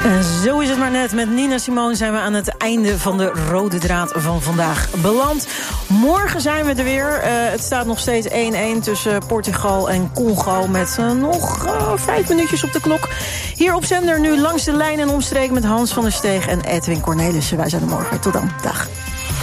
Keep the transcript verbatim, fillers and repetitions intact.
En zo is het maar net. Met Nina Simone zijn we aan het einde van de rode draad van vandaag beland. Morgen zijn we er weer. Uh, het staat nog steeds één-één tussen Portugal en Congo. Met uh, nog uh, vijf minuutjes op de klok. Hier op zender nu Langs de Lijn en Omstreken met Hans van der Steeg en Edwin Cornelissen. Wij zijn er morgen. Tot dan. Dag.